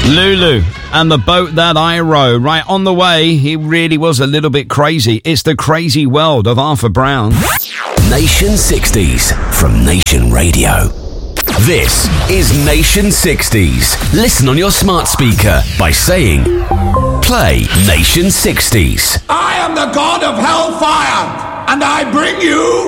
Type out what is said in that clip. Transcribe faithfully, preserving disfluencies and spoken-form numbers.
Lulu and the boat that I row. Right, on the way, he really was a little bit crazy. It's the crazy world of Arthur Brown. Nation sixties from Nation Radio. This is Nation sixties. Listen on your smart speaker by saying, play Nation sixties. I am the god of hellfire, and I bring you